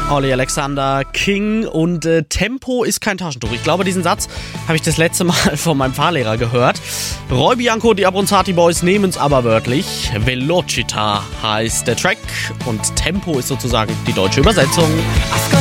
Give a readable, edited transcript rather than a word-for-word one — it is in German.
Olli Alexander, King und Tempo ist kein Taschentuch. Ich glaube, diesen Satz habe ich das letzte Mal von meinem Fahrlehrer gehört. Roy Bianco, die Abronzati Boys nehmen es aber wörtlich. Velocita heißt der Track und Tempo ist sozusagen die deutsche Übersetzung.